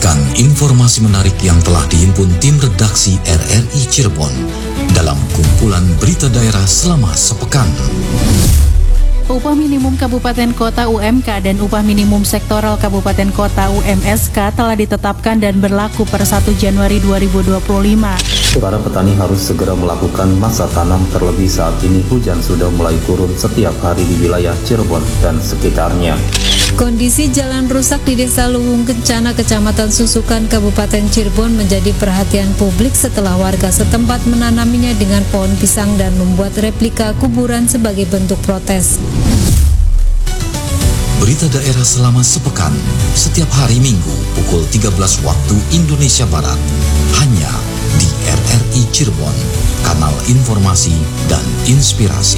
Dapatkan informasi menarik yang telah dihimpun tim redaksi RRI Cirebon dalam kumpulan berita daerah selama sepekan. Upah minimum Kabupaten Kota UMK dan upah minimum sektoral Kabupaten Kota UMSK telah ditetapkan dan berlaku per 1 Januari 2025. Para petani harus segera melakukan masa tanam, terlebih saat ini hujan sudah mulai turun setiap hari di wilayah Cirebon dan sekitarnya. Kondisi jalan rusak di Desa Luwung Kencana, Kecamatan Susukan, Kabupaten Cirebon menjadi perhatian publik setelah warga setempat menanaminya dengan pohon pisang dan membuat replika kuburan sebagai bentuk protes. Berita daerah selama sepekan, setiap hari Minggu pukul 13 waktu Indonesia Barat, hanya di RRI Cirebon, kanal informasi dan inspirasi.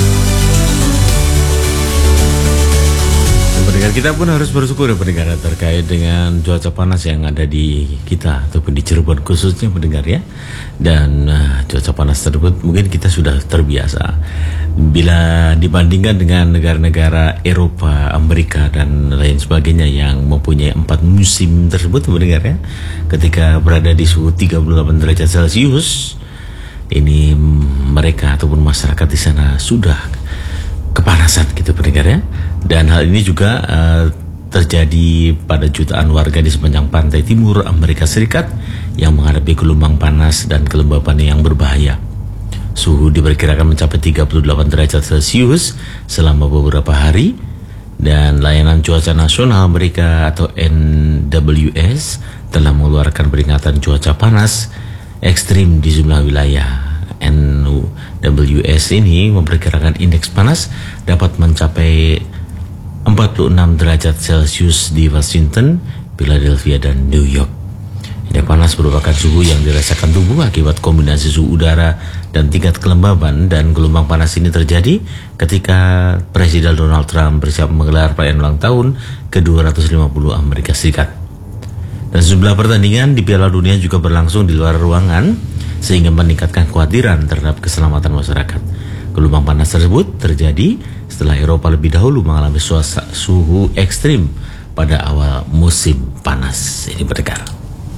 Pendengar kita pun harus bersyukur ya pendengar terkait dengan cuaca panas yang ada di kita ataupun di Cirebon khususnya pendengar ya. Dan cuaca panas tersebut mungkin kita sudah terbiasa bila dibandingkan dengan negara-negara Eropa, Amerika dan lain sebagainya yang mempunyai 4 musim tersebut pendengar ya. Ketika berada di suhu 38 derajat Celcius, ini mereka ataupun masyarakat di sana sudah kepanasan gitu pendengar ya. Dan hal ini juga terjadi pada jutaan warga di sepanjang pantai timur Amerika Serikat yang menghadapi gelombang panas dan kelembapan yang berbahaya. Suhu diperkirakan mencapai 38 derajat Celcius selama beberapa hari, dan layanan cuaca nasional Amerika atau NWS telah mengeluarkan peringatan cuaca panas ekstrim di sejumlah wilayah. NWS ini memperkirakan indeks panas dapat mencapai 46 derajat Celcius di Washington, Philadelphia, dan New York. Indeks panas merupakan suhu yang dirasakan tubuh akibat kombinasi suhu udara dan tingkat kelembaban, dan gelombang panas ini terjadi ketika Presiden Donald Trump bersiap menggelar perayaan ulang tahun ke-250 Amerika Serikat. Dan sejumlah pertandingan di Piala Dunia juga berlangsung di luar ruangan, sehingga meningkatkan kekhawatiran terhadap keselamatan masyarakat. Gelombang panas tersebut terjadi setelah Eropa lebih dahulu mengalami suhu ekstrim pada awal musim panas. Ini pendengar.